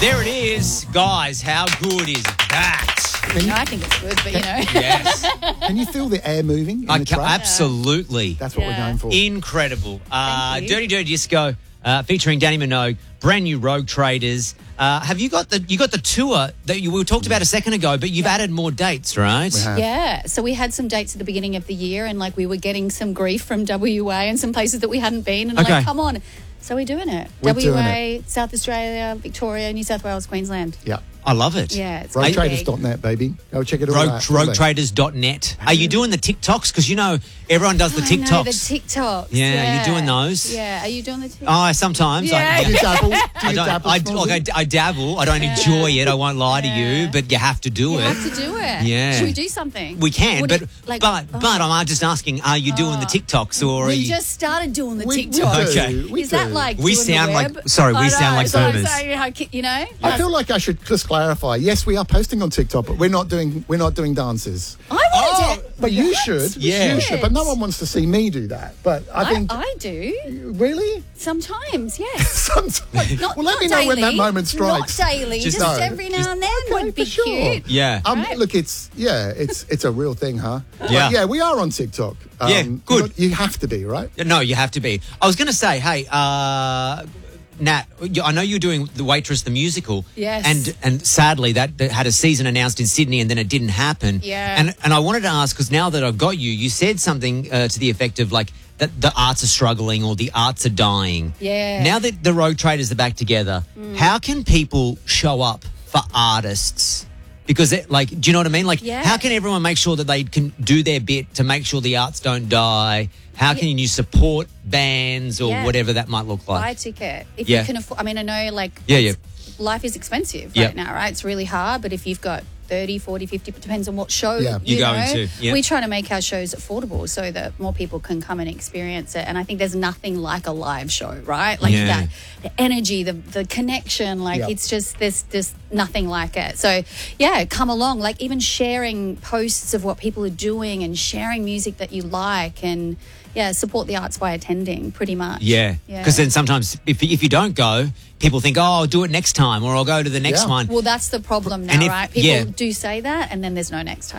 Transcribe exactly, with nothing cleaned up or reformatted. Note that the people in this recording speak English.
There it is. Guys, how good is that? You know, I think it's good, but you know. Yes. Can you feel the air moving in I the ca- track? absolutely. That's what Yeah. we're going for. Incredible. Uh, Thank you. Dirty Dirty Disco uh, featuring Danny Minogue, brand new Rogue Traders. Uh, have you got the you got the tour that you we talked about a second ago, but you've added more dates, right? We have. Yeah, so we had some dates at the beginning of the year, and like we were getting some grief from W A and some places that we hadn't been, and Okay. like, come on. So we're doing it. We're W A, doing South Australia, Victoria, New South Wales, Queensland. Yeah. I love it. Yeah, it's rogue gonna traders be- dot net, baby. Go check it all Rogue, out. rogue traders dot net. Are you doing the TikToks? Because you know everyone does the I TikToks. know, the TikToks. Yeah, yeah, you doing those? Yeah, are you doing the TikToks? Oh, sometimes. Yeah. I, Do you dabble? Do you I don't. dabble, I, Smallsy? look, I, I dabble. I don't enjoy it. I won't lie to you, Yeah. but you have to do You it. have to do it. Yeah. Should we do something? We can, Would but it, like, but oh. but I'm just asking: are you doing the TikToks or are We you? just started doing the We- we TikToks. do. Okay. We Is that do. like We doing the sound like- web? sorry, we I sound know, like so I'm boomers. saying, how ki- you know? I feel like I should just clarify. Yes, we are posting on TikTok, but we're not doing we're not doing dances. I want Oh, to. But you should. Yeah. You should. But no one wants to see me do that. But I I, think I do. really Sometimes, yes. sometimes. Not, well, let not me know daily, when that moment strikes. Not daily, Just- just, No, every just- now and then Okay, would be for sure. cute. Yeah. Um, Right. Look, it's yeah, it's it's a real thing, huh? Yeah. But yeah, we are on TikTok. Um, Yeah, good. You have to be, right? No, you have to be. I was going to say, hey, uh, Nat, you- I know you're doing The Waitress, the musical. Yes. And and sadly, that, that had a season announced in Sydney and then it didn't happen. Yeah. And and I wanted to ask, because now that I've got you, you said something uh, to the effect of like, that the arts are struggling or the arts are dying. Yeah. Now that the Rogue Traders are back together, how can people show up for artists? Because, it, like, do you know what I mean? Like, Yeah. how can everyone make sure that they can do their bit to make sure the arts don't die? How can you support bands or Yeah. whatever that might look Buy a like? ticket. If Yeah. you can afford, I mean, I know like Yeah, it's- life is expensive Yeah. right now, right? It's really hard, but if you've got thirty, forty, fifty, it depends on what show Yeah. you You're know. going to, yeah. We try to make our shows affordable so that more people can come and experience it. And I think there's nothing like a live show, right? Like Yeah. that, the energy, the the connection, like Yep. it's just, there's just nothing like it. So yeah, come along, like even sharing posts of what people are doing and sharing music that you like and yeah, support the arts by attending pretty much. Yeah. Yeah. Because then sometimes if, if you don't go, people think, oh, I'll do it next time or I'll go to the next Yeah. one. Well, that's the problem now, And if- right? People yeah. do say that, and then there's no next time.